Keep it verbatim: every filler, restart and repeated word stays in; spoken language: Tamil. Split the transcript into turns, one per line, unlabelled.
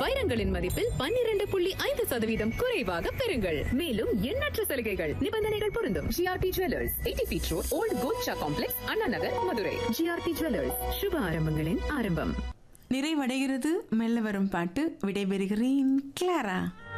வைரங்களின் மதிப்பில் பன்னிரண்டு புள்ளி ஐந்து சதவீதம் குறைவாக பெறுங்கள். மேலும் எண்ணற்ற சலுகைகள் நிபந்தனைகள் பொருந்தும். GRT jewellers, eighty feet road, volt கோல்ட்ஷா complex, Anna Nagar, Madurai. GRT jewellers, சுப ஆரம்பங்களின் ஆரம்பம்.
நிறைவடைகிறது மெல்ல வரும் பாட்டு. விடைபெறுகிறேன் கிளாரா.